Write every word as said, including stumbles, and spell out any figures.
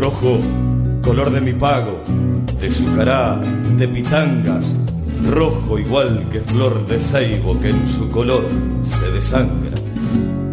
rojo, color de mi pago, de sucará, de pitangas, rojo igual que flor de ceibo que en su color se desangra.